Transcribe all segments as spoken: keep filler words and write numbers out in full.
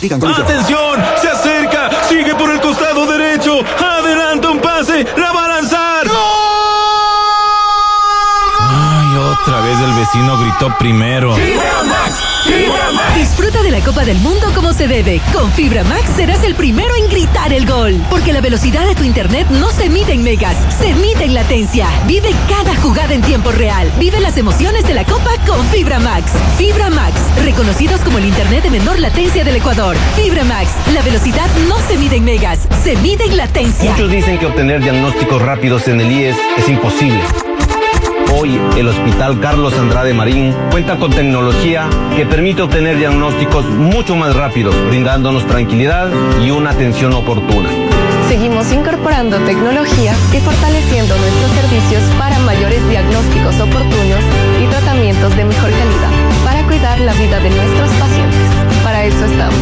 Aplican ¡Atención! ¡Se acerca! ¡Sigue por el costado derecho! ¡Adelanta un pase! ¡La va a lanzar! ¡Gol! ¡Ay, otra vez el vecino gritó primero! ¡Fibra Max! ¡Fibra Max! Disfruta de la Copa del Mundo como se debe. Con Fibra Max serás el primero en gritar el gol. Porque la velocidad de tu internet no se mide en megas, se mide en latencia. Vive cada jugada en tiempo real. Vive las emociones de la Copa con Fibra Max. Fibra Max, reconocidos como el internet de menor latencia del Ecuador. Fibra Max, la velocidad no se mide en megas, se mide en latencia. Muchos dicen que obtener diagnósticos rápidos en el I E S es imposible. Hoy, el Hospital Carlos Andrade Marín cuenta con tecnología que permite obtener diagnósticos mucho más rápidos, brindándonos tranquilidad y una atención oportuna. Seguimos incorporando tecnología y fortaleciendo nuestros servicios para mayores diagnósticos oportunos y tratamientos de mejor calidad, para cuidar la vida de nuestros pacientes. Para eso estamos.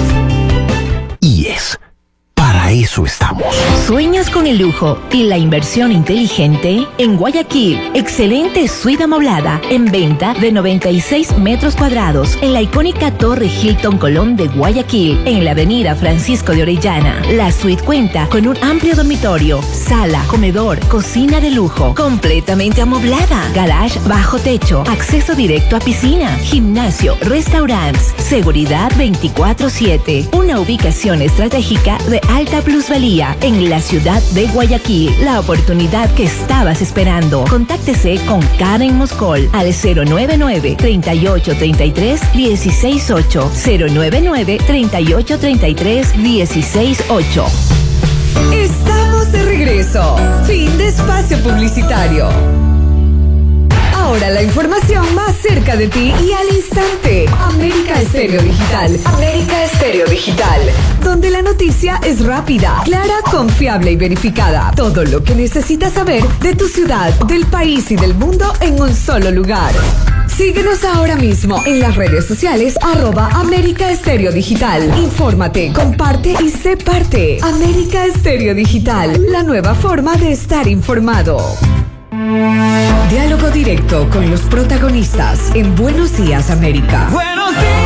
I E S. Para eso estamos. ¿Sueñas con el lujo y la inversión inteligente? En Guayaquil, excelente suite amoblada en venta de noventa y seis metros cuadrados en la icónica Torre Hilton Colón de Guayaquil, en la avenida Francisco de Orellana. La suite cuenta con un amplio dormitorio, sala, comedor, cocina de lujo, completamente amoblada, garage bajo techo, acceso directo a piscina, gimnasio, restaurantes, seguridad veinticuatro siete, una ubicación estratégica de alta plusvalía en la ciudad de Guayaquil. La oportunidad que estabas esperando. Contáctese con Karen Moscol al cero nueve nueve, treinta y ocho, treinta y tres, dieciséis ocho, cero nueve nueve, treinta y ocho, treinta y tres, dieciséis ocho. Estamos de regreso. Fin de espacio publicitario. Ahora la información más cerca de ti y al instante. América Estéreo Digital. América Estéreo Digital. Donde la noticia es rápida, clara, confiable y verificada. Todo lo que necesitas saber de tu ciudad, del país y del mundo en un solo lugar. Síguenos ahora mismo en las redes sociales arroba América Estéreo Digital. Infórmate, comparte y sé parte. América Estéreo Digital, la nueva forma de estar informado. Diálogo directo con los protagonistas en Buenos Días América. Buenos días,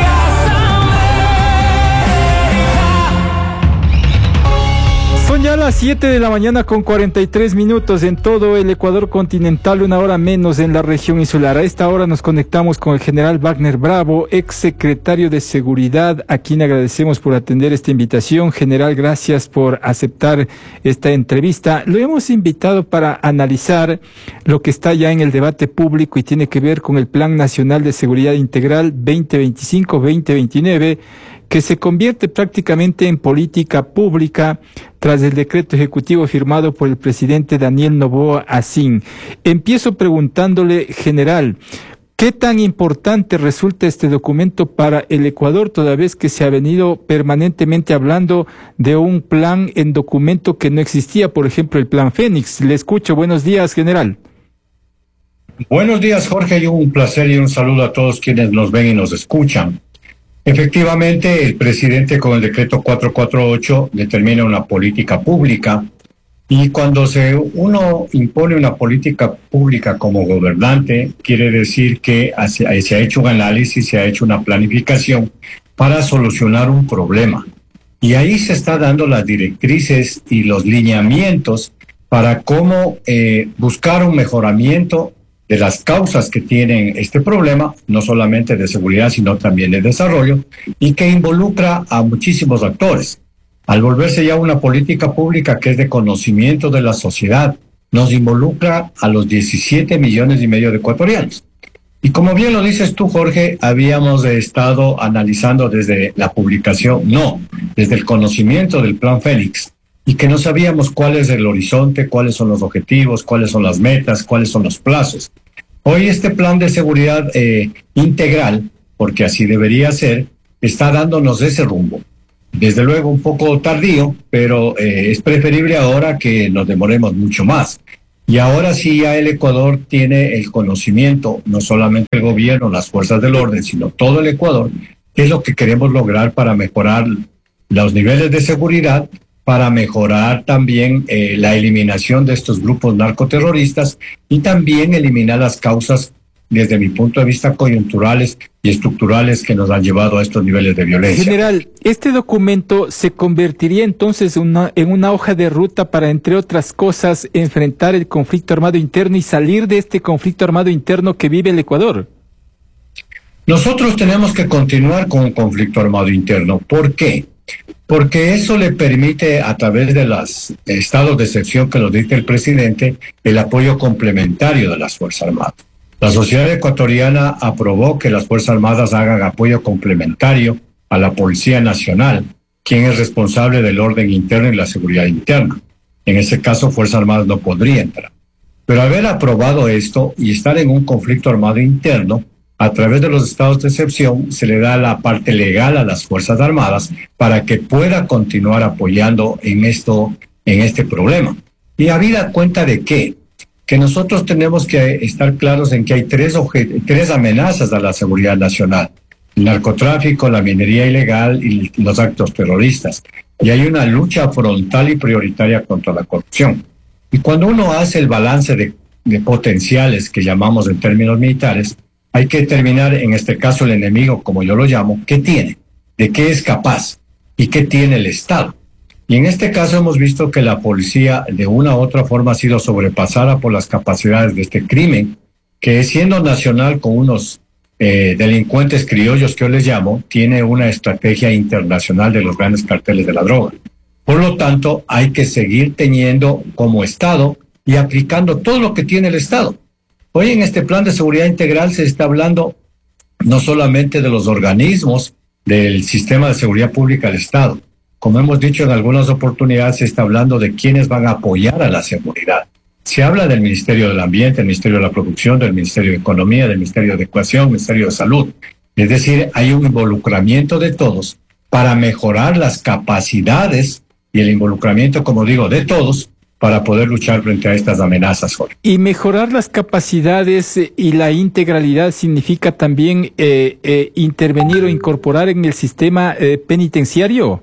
Son ya las siete de la mañana con cuarenta y tres minutos en todo el Ecuador continental, una hora menos en la región insular. A esta hora nos conectamos con el general Wagner Bravo, ex secretario de Seguridad, a quien agradecemos por atender esta invitación. General, gracias por aceptar esta entrevista. Lo hemos invitado para analizar lo que está ya en el debate público y tiene que ver con el Plan Nacional de Seguridad Integral veinte veinticinco veinte veintinueve, que se convierte prácticamente en política pública tras el decreto ejecutivo firmado por el presidente Daniel Noboa Asín. Empiezo preguntándole, general, ¿qué tan importante resulta este documento para el Ecuador, toda vez que se ha venido permanentemente hablando de un plan en documento que no existía, por ejemplo, el Plan Fénix? Le escucho. Buenos días, general. Buenos días, Jorge, y un placer y un saludo a todos quienes nos ven y nos escuchan. Efectivamente, el presidente con el decreto cuatrocientos cuarenta y ocho determina una política pública, y cuando se uno impone una política pública como gobernante, quiere decir que se, se ha hecho un análisis, se ha hecho una planificación para solucionar un problema. Y ahí se está dando las directrices y los lineamientos para cómo eh, buscar un mejoramiento de las causas que tienen este problema, no solamente de seguridad, sino también de desarrollo, y que involucra a muchísimos actores. Al volverse ya una política pública que es de conocimiento de la sociedad, nos involucra a los diecisiete millones y medio de ecuatorianos. Y como bien lo dices tú, Jorge, habíamos estado analizando desde la publicación, no, desde el conocimiento del Plan Fénix, y que no sabíamos cuál es el horizonte, cuáles son los objetivos, cuáles son las metas, cuáles son los plazos. Hoy este plan de seguridad eh, integral, porque así debería ser, está dándonos ese rumbo. Desde luego un poco tardío, pero eh, es preferible ahora que nos demoremos mucho más. Y ahora sí ya el Ecuador tiene el conocimiento, no solamente el gobierno, las fuerzas del orden, sino todo el Ecuador, qué es lo que queremos lograr para mejorar los niveles de seguridad, para mejorar también eh, la eliminación de estos grupos narcoterroristas y también eliminar las causas desde mi punto de vista, coyunturales y estructurales que nos han llevado a estos niveles de violencia. General, ¿este documento se convertiría entonces una, en una hoja de ruta para, entre otras cosas, enfrentar el conflicto armado interno y salir de este conflicto armado interno que vive el Ecuador? Nosotros tenemos que continuar con un conflicto armado interno. ¿Por qué? Porque eso le permite, a través de los estados de excepción que nos dice el presidente, el apoyo complementario de las Fuerzas Armadas. La sociedad ecuatoriana aprobó que las Fuerzas Armadas hagan apoyo complementario a la Policía Nacional, quien es responsable del orden interno y la seguridad interna. En ese caso, Fuerzas Armadas no podría entrar. Pero haber aprobado esto y estar en un conflicto armado interno, a través de los estados de excepción, se le da la parte legal a las Fuerzas Armadas para que pueda continuar apoyando en esto, en este problema. Y habida cuenta de qué, que nosotros tenemos que estar claros en que hay tres, tres amenazas a la seguridad nacional: el narcotráfico, la minería ilegal y los actos terroristas. Y hay una lucha frontal y prioritaria contra la corrupción. Y cuando uno hace el balance de, de potenciales que llamamos en términos militares, hay que determinar, en este caso el enemigo, como yo lo llamo, qué tiene, de qué es capaz y qué tiene el Estado. Y en este caso hemos visto que la policía de una u otra forma ha sido sobrepasada por las capacidades de este crimen, que siendo nacional con unos eh, delincuentes criollos que yo les llamo, tiene una estrategia internacional de los grandes carteles de la droga. Por lo tanto, hay que seguir teniendo como Estado y aplicando todo lo que tiene el Estado. Hoy en este plan de seguridad integral se está hablando no solamente de los organismos del sistema de seguridad pública del Estado. Como hemos dicho en algunas oportunidades, se está hablando de quiénes van a apoyar a la seguridad. Se habla del Ministerio del Ambiente, del Ministerio de la Producción, del Ministerio de Economía, del Ministerio de Educación, del Ministerio de Salud. Es decir, hay un involucramiento de todos para mejorar las capacidades y el involucramiento, como digo, de todos para poder luchar frente a estas amenazas, Jorge. Y mejorar las capacidades y la integralidad significa también eh, eh, intervenir o incorporar en el sistema eh, penitenciario.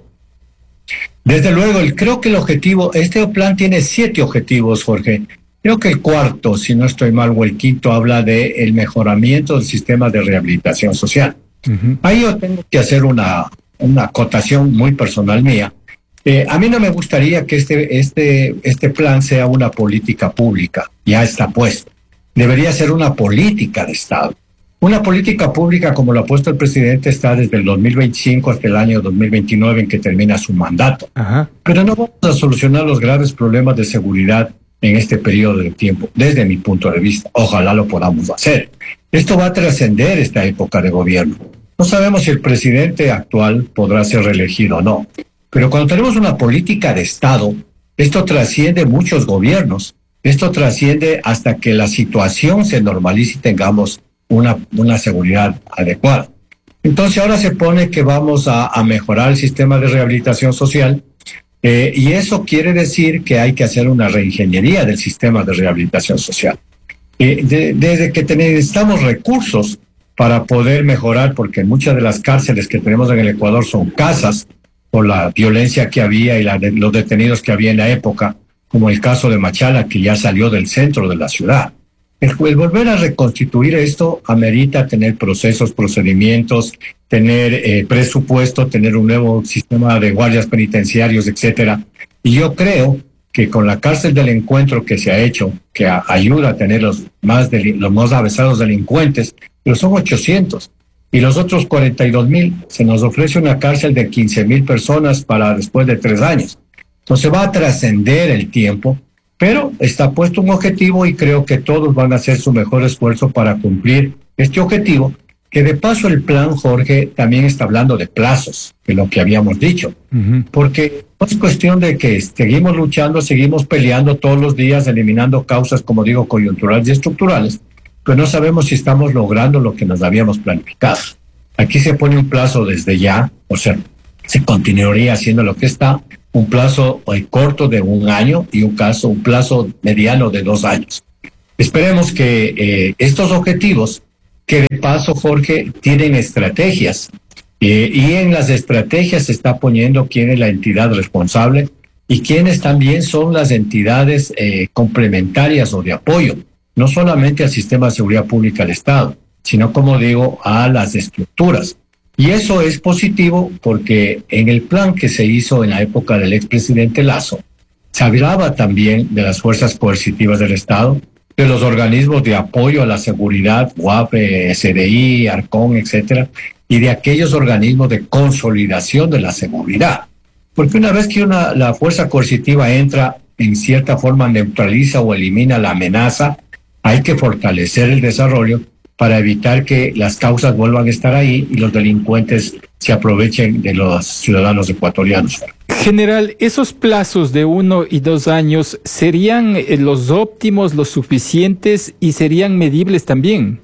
Desde luego, el, creo que el objetivo, este plan tiene siete objetivos, Jorge. Creo que el cuarto, si no estoy mal, o el quinto, habla de el mejoramiento del sistema de rehabilitación social. Uh-huh. Ahí yo tengo que hacer una, una acotación muy personal mía. Eh, a mí no me gustaría que este, este, este plan sea una política pública, ya está puesto. Debería ser una política de Estado. Una política pública, como lo ha puesto el presidente, está desde el dos mil veinticinco hasta el año dos mil veintinueve, en que termina su mandato. Ajá. Pero no vamos a solucionar los graves problemas de seguridad en este periodo de tiempo, desde mi punto de vista. Ojalá lo podamos hacer. Esto va a trascender esta época de gobierno. No sabemos si el presidente actual podrá ser reelegido o no. Pero cuando tenemos una política de Estado, esto trasciende muchos gobiernos. Esto trasciende hasta que la situación se normalice y tengamos una, una seguridad adecuada. Entonces ahora se pone que vamos a, a mejorar el sistema de rehabilitación social eh, y eso quiere decir que hay que hacer una reingeniería del sistema de rehabilitación social. Eh, de, desde que necesitamos recursos para poder mejorar, porque muchas de las cárceles que tenemos en el Ecuador son casas, por la violencia que había y la de, los detenidos que había en la época, como el caso de Machala, que ya salió del centro de la ciudad. El, el volver a reconstituir esto amerita tener procesos, procedimientos, tener eh, presupuesto, tener un nuevo sistema de guardias penitenciarios, etcétera. Y yo creo que con la cárcel del encuentro que se ha hecho, que a, ayuda a tener los más, deli, los más avesados delincuentes, pero son ochocientos. Y los otros cuarenta y dos mil, se nos ofrece una cárcel de quince mil personas para después de tres años. Entonces va a trascender el tiempo, pero está puesto un objetivo y creo que todos van a hacer su mejor esfuerzo para cumplir este objetivo, que de paso el plan, Jorge, también está hablando de plazos, de lo que habíamos dicho. Uh-huh. Porque no es cuestión de que seguimos luchando, seguimos peleando todos los días, eliminando causas, como digo, coyunturales y estructurales, pero no sabemos si estamos logrando lo que nos habíamos planificado. Aquí se pone un plazo desde ya, o sea, se continuaría haciendo lo que está, un plazo corto de un año y un, caso, un plazo mediano de dos años. Esperemos que eh, estos objetivos, que de paso, Jorge, tienen estrategias, eh, y en las estrategias se está poniendo quién es la entidad responsable y quiénes también son las entidades eh, complementarias o de apoyo. no solamente al sistema de seguridad pública del Estado, sino, como digo, a las estructuras. Y eso es positivo porque en el plan que se hizo en la época del expresidente Lazo, se hablaba también de las fuerzas coercitivas del Estado, de los organismos de apoyo a la seguridad, U A P, S D I, Arcón, etcétera, y de aquellos organismos de consolidación de la seguridad. Porque una vez que una, la fuerza coercitiva entra, en cierta forma neutraliza o elimina la amenaza, hay que fortalecer el desarrollo para evitar que las causas vuelvan a estar ahí y los delincuentes se aprovechen de los ciudadanos ecuatorianos. General, ¿esos plazos de uno y dos años serían eh, los óptimos, los suficientes y serían medibles también?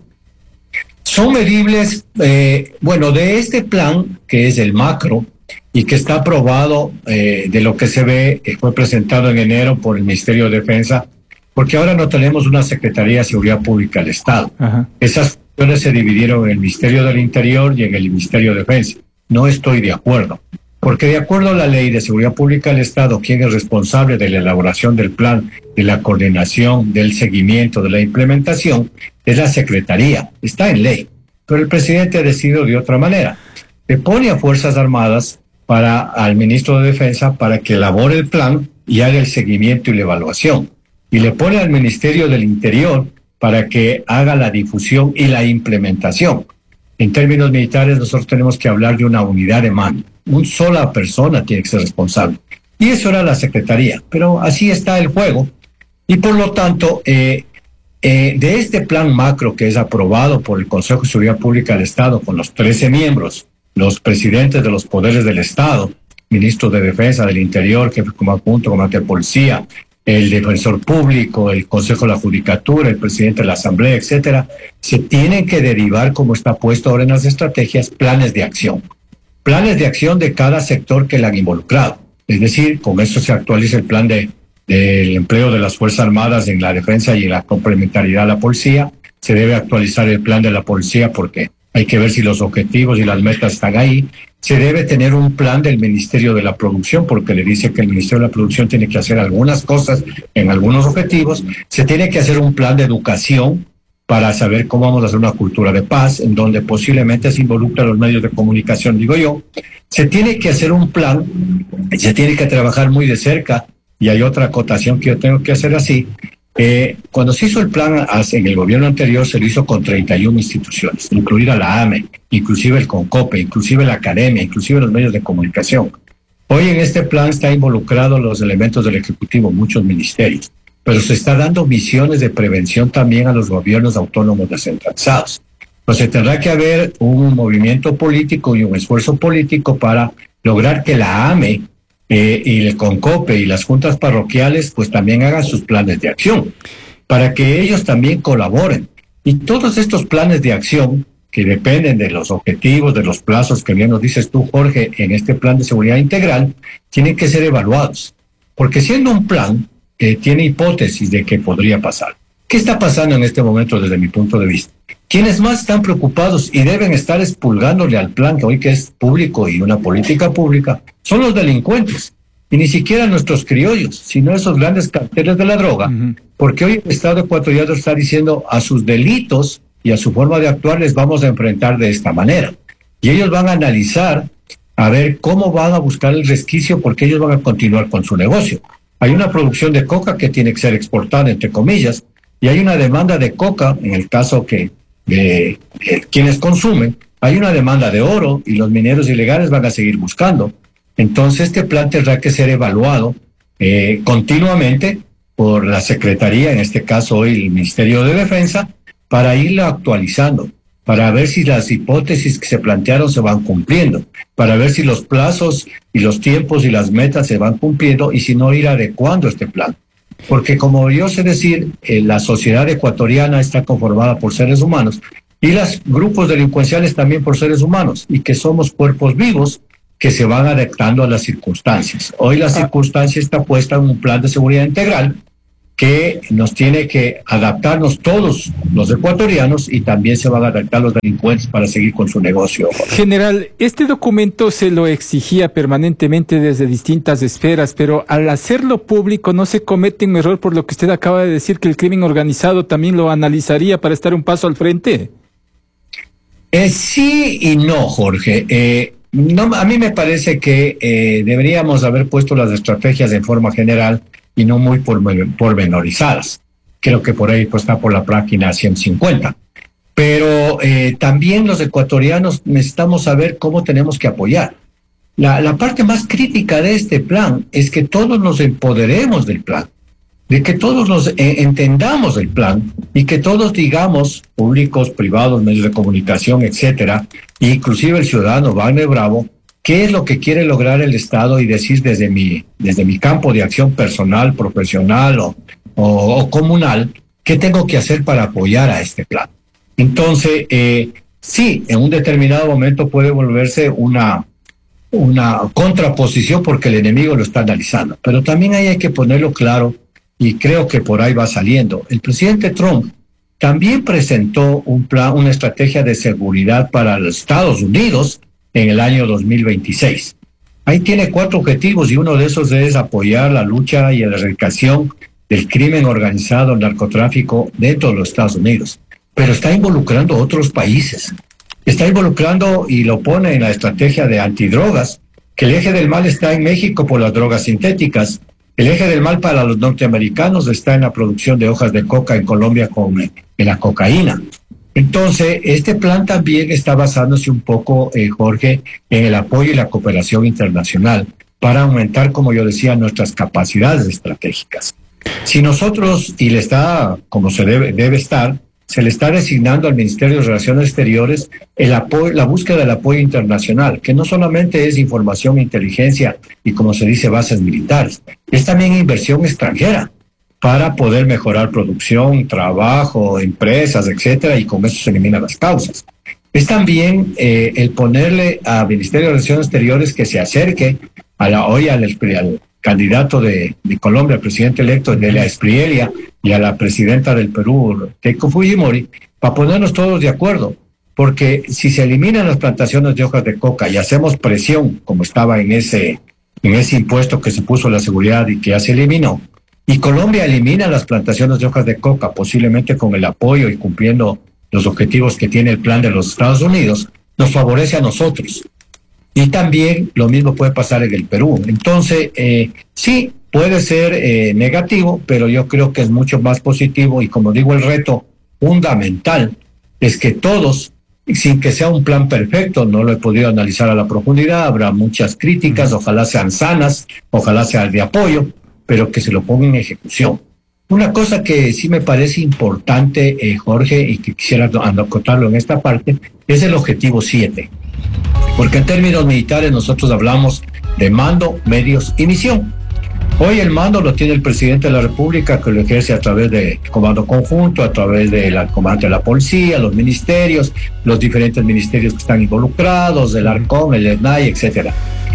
Son medibles, eh, bueno, de este plan, que es el macro, y que está aprobado, eh, de lo que se ve, que fue presentado en enero por el Ministerio de Defensa, porque ahora no tenemos una Secretaría de Seguridad Pública del Estado. Ajá. Esas funciones se dividieron en el Ministerio del Interior y en el Ministerio de Defensa. No estoy de acuerdo, porque de acuerdo a la Ley de Seguridad Pública del Estado, quien es responsable de la elaboración del plan, de la coordinación, del seguimiento, de la implementación, es la Secretaría. Está en ley, pero el presidente ha decidido de otra manera. Le pone a Fuerzas Armadas para al ministro de Defensa para que elabore el plan y haga el seguimiento y la evaluación. Y le pone al Ministerio del Interior para que haga la difusión y la implementación. En términos militares, nosotros tenemos que hablar de una unidad de mando. Una sola persona tiene que ser responsable. Y eso era la Secretaría. Pero así está el juego. Y por lo tanto, eh, eh, de este plan macro que es aprobado por el Consejo de Seguridad Pública del Estado con los trece miembros, los presidentes de los poderes del Estado, ministros de Defensa, del Interior, jefe adjunto, comandante de policía, el defensor público, el Consejo de la Judicatura, el presidente de la Asamblea, etcétera, se tienen que derivar, como está puesto ahora en las estrategias, planes de acción. Planes de acción de cada sector que le han involucrado. Es decir, con esto se actualiza el plan de, del empleo de las Fuerzas Armadas en la defensa y en la complementariedad a la policía. Se debe actualizar el plan de la policía porque hay que ver si los objetivos y las metas están ahí. Se debe tener un plan del Ministerio de la Producción, porque le dice que el Ministerio de la Producción tiene que hacer algunas cosas en algunos objetivos. Se tiene que hacer un plan de educación para saber cómo vamos a hacer una cultura de paz, en donde posiblemente se involucran los medios de comunicación, digo yo. Se tiene que hacer un plan, se tiene que trabajar muy de cerca, y hay otra acotación que yo tengo que hacer así. Eh, cuando se hizo el plan en el gobierno anterior, se lo hizo con treinta y una instituciones, incluida la A M E, inclusive el CONCOPE, inclusive la academia, inclusive los medios de comunicación. Hoy en este plan están involucrados los elementos del Ejecutivo, muchos ministerios, pero se está dando misiones de prevención también a los gobiernos autónomos descentralizados. Entonces tendrá que haber un movimiento político y un esfuerzo político para lograr que la A M E Eh, y el CONCOPE y las juntas parroquiales pues también hagan sus planes de acción, para que ellos también colaboren. Y todos estos planes de acción, que dependen de los objetivos, de los plazos que bien nos dices tú, Jorge, en este plan de seguridad integral, tienen que ser evaluados. Porque siendo un plan, eh, tiene hipótesis de qué podría pasar. ¿Qué está pasando en este momento desde mi punto de vista? Quienes más están preocupados y deben estar expulgándole al plan, que hoy que es público y una política pública, son los delincuentes. Y ni siquiera nuestros criollos, sino esos grandes carteles de la droga. Uh-huh. Porque hoy el Estado ecuatoriano está diciendo a sus delitos y a su forma de actuar les vamos a enfrentar de esta manera. Y ellos van a analizar a ver cómo van a buscar el resquicio, porque ellos van a continuar con su negocio. Hay una producción de coca que tiene que ser exportada, entre comillas, y hay una demanda de coca, en el caso que de, de quienes consumen, hay una demanda de oro y los mineros ilegales van a seguir buscando. Entonces este plan tendrá que ser evaluado eh, continuamente por la Secretaría, en este caso hoy el Ministerio de Defensa, para irlo actualizando, para ver si las hipótesis que se plantearon se van cumpliendo, para ver si los plazos y los tiempos y las metas se van cumpliendo y si no ir adecuando este plan. Porque como yo sé decir, eh, la sociedad ecuatoriana está conformada por seres humanos y los grupos delincuenciales también por seres humanos, y que somos cuerpos vivos que se van adaptando a las circunstancias. Hoy la circunstancia está puesta en un plan de seguridad integral que nos tiene que adaptarnos todos los ecuatorianos y también se van a adaptar los delincuentes para seguir con su negocio. General, este documento se lo exigía permanentemente desde distintas esferas, pero al hacerlo público no se comete un error por lo que usted acaba de decir, que el crimen organizado también lo analizaría para estar un paso al frente. Eh, sí y no, Jorge. Eh, no, a mí me parece que eh, deberíamos haber puesto las estrategias en forma general y no muy pormenorizadas. Creo que por ahí pues, está por la página ciento cincuenta. Pero eh, también los ecuatorianos necesitamos saber cómo tenemos que apoyar. La, la parte más crítica de este plan es que todos nos empoderemos del plan, de que todos nos eh, entendamos el plan y que todos digamos, públicos, privados, medios de comunicación, etcétera, inclusive el ciudadano Wagner Bravo, qué es lo que quiere lograr el Estado y decir desde mi, desde mi campo de acción personal, profesional o, o, o comunal, qué tengo que hacer para apoyar a este plan. Entonces, eh, sí, en un determinado momento puede volverse una, una contraposición porque el enemigo lo está analizando, pero también ahí hay que ponerlo claro y creo que por ahí va saliendo. El presidente Trump también presentó un plan, una estrategia de seguridad para los Estados Unidos en el año dos mil veintiséis. Ahí tiene cuatro objetivos y uno de esos es apoyar la lucha y la erradicación del crimen organizado, el narcotráfico dentro de los Estados Unidos. Pero está involucrando a otros países. Está involucrando y lo pone en la estrategia de antidrogas, que el eje del mal está en México por las drogas sintéticas. El eje del mal para los norteamericanos está en la producción de hojas de coca en Colombia con en la cocaína. Entonces, este plan también está basándose un poco, eh, Jorge, en el apoyo y la cooperación internacional para aumentar, como yo decía, nuestras capacidades estratégicas. Si nosotros, y le está, como se debe, debe estar, se le está designando al Ministerio de Relaciones Exteriores el apoyo, la búsqueda del apoyo internacional, que no solamente es información, inteligencia y, como se dice, bases militares, es también inversión extranjera para poder mejorar producción, trabajo, empresas, etcétera, y con eso se eliminan las causas. Es también eh, el ponerle al Ministerio de Relaciones Exteriores que se acerque a la, hoy al, al candidato de, de Colombia, el presidente electo de la Esprielia, y a la presidenta del Perú, Keiko Fujimori, para ponernos todos de acuerdo. Porque si se eliminan las plantaciones de hojas de coca y hacemos presión, como estaba en ese, en ese impuesto que se puso a la seguridad y que ya se eliminó, y Colombia elimina las plantaciones de hojas de coca, posiblemente con el apoyo y cumpliendo los objetivos que tiene el plan de los Estados Unidos, nos favorece a nosotros. Y también lo mismo puede pasar en el Perú. Entonces, eh, sí, puede ser eh, negativo, pero yo creo que es mucho más positivo y, como digo, el reto fundamental es que todos, sin que sea un plan perfecto, no lo he podido analizar a la profundidad, habrá muchas críticas, ojalá sean sanas, ojalá sean de apoyo, pero que se lo ponga en ejecución. Una cosa que sí me parece importante, eh, Jorge, y que quisiera anotarlo en esta parte, es el objetivo siete. Porque en términos militares nosotros hablamos de mando, medios y misión. Hoy el mando lo tiene el presidente de la República, que lo ejerce a través del comando conjunto, a través del comandante de la policía, los ministerios, los diferentes ministerios que están involucrados, el ARCOM, el ENAI, etcétera.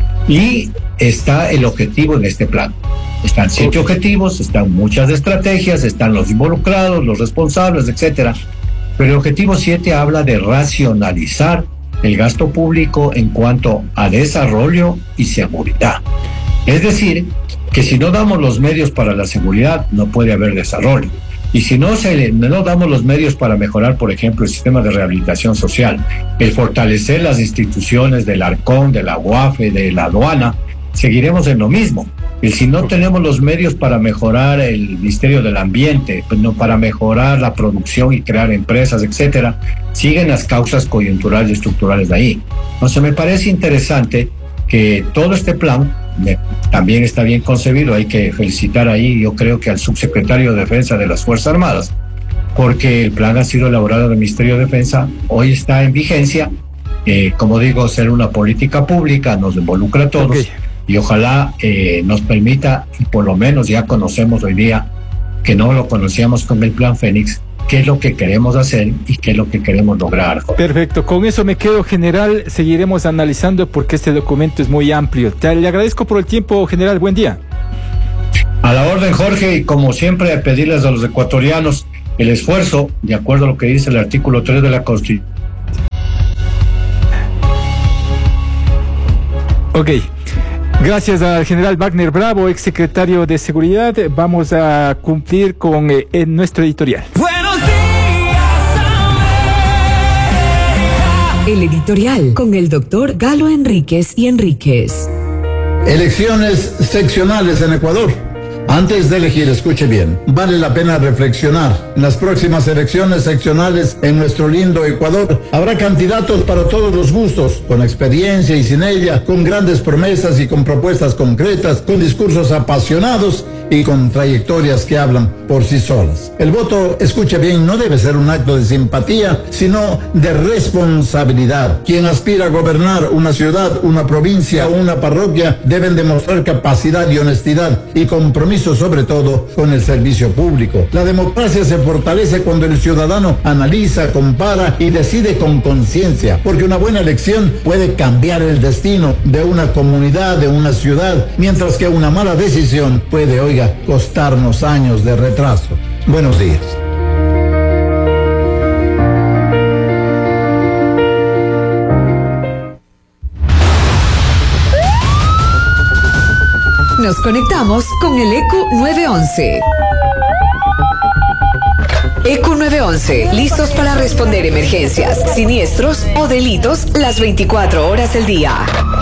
Y está el objetivo en este plan. Están siete objetivos, están muchas estrategias, están los involucrados, los responsables, etcétera. Pero el objetivo siete habla de racionalizar el gasto público en cuanto a desarrollo y seguridad. Es decir, que si no damos los medios para la seguridad, no puede haber desarrollo. Y si no, se le, no damos los medios para mejorar, por ejemplo, el sistema de rehabilitación social, el fortalecer las instituciones del ARCOM, de la U A F E, de la aduana, seguiremos en lo mismo. Y si no tenemos los medios para mejorar el Ministerio del Ambiente, pues no, para mejorar la producción y crear empresas, etcétera, siguen las causas coyunturales y estructurales de ahí. Entonces me parece interesante que todo este plan me, también está bien concebido. Hay que felicitar ahí, yo creo que al subsecretario de Defensa de las Fuerzas Armadas, porque el plan ha sido elaborado en el Ministerio de Defensa, hoy está en vigencia. Eh, como digo, ser una política pública nos involucra a todos. Okay. Y ojalá eh, nos permita, y por lo menos ya conocemos hoy día, que no lo conocíamos con el Plan Fénix, qué es lo que queremos hacer y qué es lo que queremos lograr. Perfecto, con eso me quedo, general. Seguiremos analizando porque este documento es muy amplio. Te le agradezco por el tiempo, general. Buen día. A la orden, Jorge, y como siempre, a pedirles a los ecuatorianos el esfuerzo, de acuerdo a lo que dice el artículo tres de la Constitución. Ok. Gracias al general Wagner Bravo, exsecretario de Seguridad. Vamos a cumplir con eh, en nuestro editorial. Buenos días, América. El editorial con el doctor Galo Enríquez y Enríquez. Elecciones seccionales en Ecuador. Antes de elegir, escuche bien, vale la pena reflexionar. En las próximas elecciones seccionales en nuestro lindo Ecuador habrá candidatos para todos los gustos, con experiencia y sin ella, con grandes promesas y con propuestas concretas, con discursos apasionados y con trayectorias que hablan por sí solas. El voto, escuche bien, no debe ser un acto de simpatía, sino de responsabilidad. Quien aspira a gobernar una ciudad, una provincia o una parroquia deben demostrar capacidad y honestidad y compromiso, sobre todo con el servicio público. La democracia se fortalece cuando el ciudadano analiza, compara y decide con conciencia, porque una buena elección puede cambiar el destino de una comunidad, de una ciudad, mientras que una mala decisión puede, oiga, costarnos años de retraso. Buenos días. Nos conectamos con el E Q nueve once. E Q nueve once, listos para responder emergencias, siniestros o delitos las veinticuatro horas del día.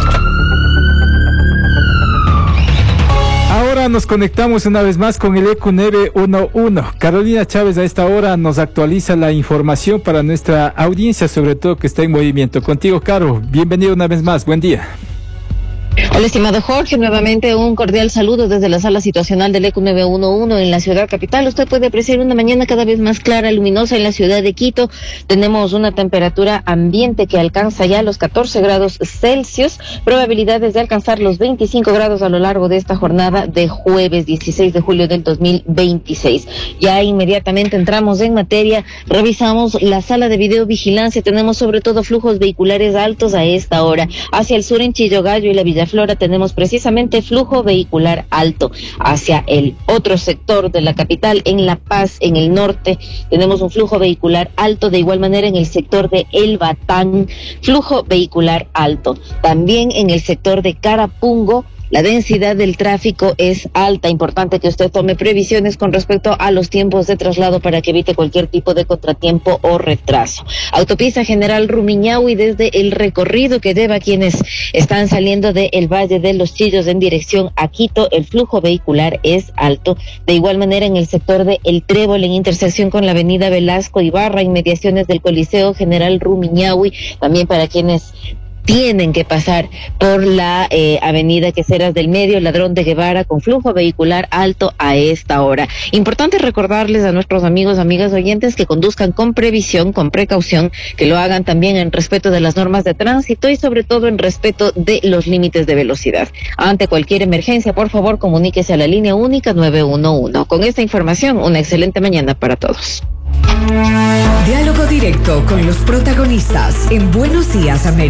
Ahora nos conectamos una vez más con el E Q nueve once. Carolina Chávez a esta hora nos actualiza la información para nuestra audiencia, sobre todo que está en movimiento. Contigo, Caro, bienvenido una vez más, buen día. Hola, estimado Jorge, nuevamente un cordial saludo desde la sala situacional del E Q nueve once en la ciudad capital. Usted puede apreciar una mañana cada vez más clara, luminosa en la ciudad de Quito. Tenemos una temperatura ambiente que alcanza ya los catorce grados Celsius, probabilidades de alcanzar los veinticinco grados a lo largo de esta jornada de jueves dieciséis de julio del dos mil veintiséis. Ya inmediatamente entramos en materia, revisamos la sala de videovigilancia, tenemos sobre todo flujos vehiculares altos a esta hora. Hacia el sur en Chillogallo y la Villa Flora tenemos precisamente flujo vehicular alto. Hacia el otro sector de la capital, en La Paz, en el norte, tenemos un flujo vehicular alto. De igual manera en el sector de El Batán, flujo vehicular alto. También en el sector de Carapungo, la densidad del tráfico es alta. Importante que usted tome previsiones con respecto a los tiempos de traslado para que evite cualquier tipo de contratiempo o retraso. Autopista General Rumiñahui, desde el recorrido que lleva quienes están saliendo del Valle de los Chillos en dirección a Quito, el flujo vehicular es alto. De igual manera en el sector de El Trébol, en intersección con la avenida Velasco Ibarra, inmediaciones del Coliseo General Rumiñahui, también para quienes tienen que pasar por la eh, avenida Queseras del Medio, Ladrón de Guevara, con flujo vehicular alto a esta hora. Importante recordarles a nuestros amigos, amigas oyentes, que conduzcan con previsión, con precaución, que lo hagan también en respeto de las normas de tránsito y sobre todo en respeto de los límites de velocidad. Ante cualquier emergencia, por favor, comuníquese a la línea única nueve once. Con esta información, una excelente mañana para todos. Diálogo directo con los protagonistas en Buenos Días, América.